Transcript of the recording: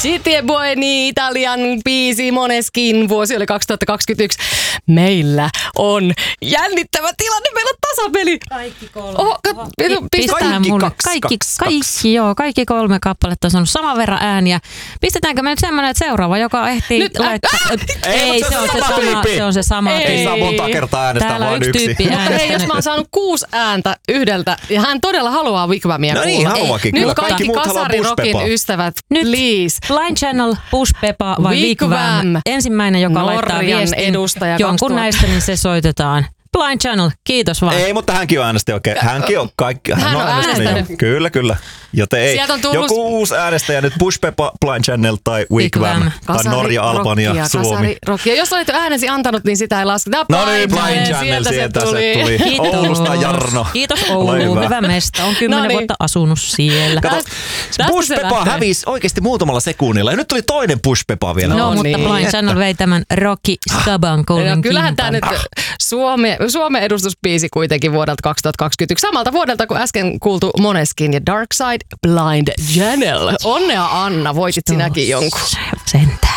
Siete Buoni, Italian biisi, Moneskin, vuosi oli 2021. Meillä on jännittävä tilanne, meillä on tasapeli. Kaikki kolme. Pistetään mulle. Kaikki kolme kappaletta on saanut saman verran ääniä. Pistetäänkö me nyt semmoinen, että seuraava, joka ehtii nyt, laittaa... Ei, se on se sama. Ei saa monta kertaa äänestää, vaan yksi. Mutta hei, jos mä oon saanut 6 ääntä yhdeltä, ja hän todella haluaa Wigwamia kuulla. No niin, haluakin. Nyt kyllä kaikki kasarirokin ystävät, please. Blind Channel, Push Pepa vai Wigwam? Ensimmäinen, joka laittaa viestin jonkun näistä, niin se soitetaan. Blind Channel, kiitos vaan. Ei, mutta hänkin on äänestäjä oikein. Hänkin on kaikki. Hän on äänestänyt. Kyllä. Joten ei. Joku uusi äänestäjä nyt Push Pepa, Blind Channel tai Wigwam. Tai Norja, Albania, Suomi. Ja jos olet äänesi antanut, niin sitä ei lasketa. No niin, Blind Channel, sieltä se tuli. Oulusta Jarno. Kiitos Oulu, hyvä mesta. On 10 vuotta asunut siellä. Kato, Push Pepa hävisi oikeasti muutamalla sekunnilla. Ja nyt tuli toinen Push Pepa vielä. No, mutta Blind Channel vei tämän Rocky Skaban kolmin. Kyllähän tämä nyt Suomen edustusbiisi kuitenkin vuodelta 2021. Samalta vuodelta kuin äsken kuultu Moneskin ja Dark Side Blind Channel. Onnea Anna, voitit sinäkin jonkun. Sentään.